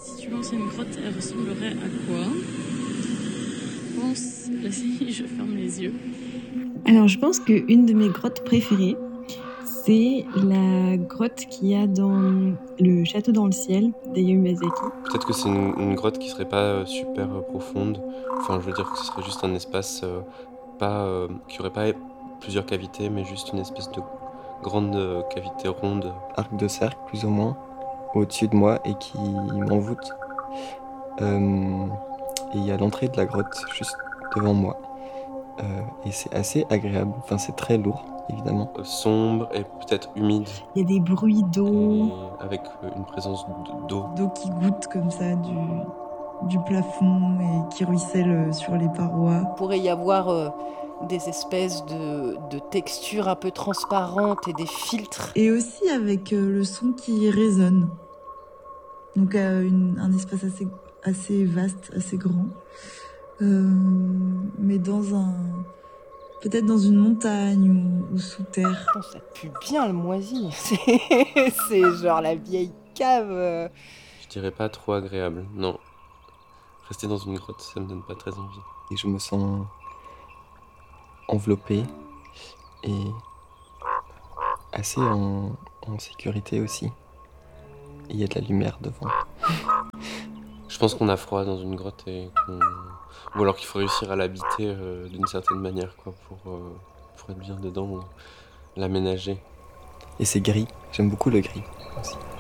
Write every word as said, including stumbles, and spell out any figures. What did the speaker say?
Si tu lançais une grotte, elle ressemblerait à quoi? Je pense... Vas-y, je ferme les yeux. Alors, je pense qu'une de mes grottes préférées, c'est la grotte qu'il y a dans le château dans le ciel d'Hayao Miyazaki. Peut-être que c'est une, une grotte qui serait pas euh, super euh, profonde. Enfin, je veux dire que ce serait juste un espace euh, pas, euh, qui aurait pas plusieurs cavités, mais juste une espèce de grande euh, cavité ronde. Arc de cercle, plus ou moins, au-dessus de moi et qui m'envoûte. Euh, et il y a l'entrée de la grotte juste devant moi. Euh, et c'est assez agréable. Enfin, c'est très lourd, évidemment. Euh, sombre et peut-être humide. Il y a des bruits d'eau. Et avec euh, une présence d'eau. D'eau qui goutte comme ça du, du plafond et qui ruisselle sur les parois. Il pourrait y avoir euh, des espèces de, de textures un peu transparentes et des filtres. Et aussi avec euh, le son qui résonne. Donc euh, une, un espace assez, assez vaste, assez grand. Euh, mais dans un... Peut-être dans une montagne ou, ou sous terre. Oh, ça pue bien le moisi. C'est, c'est genre la vieille cave. Je dirais pas trop agréable, non. Rester dans une grotte, ça me donne pas très envie. Et je me sens enveloppé et assez en, en sécurité aussi. Il y a de la lumière devant. Je pense qu'on a froid dans une grotte et qu'on... Ou alors qu'il faut réussir à l'habiter euh, d'une certaine manière, quoi, pour, euh, pour être bien dedans, l'aménager. Et c'est gris, j'aime beaucoup le gris aussi.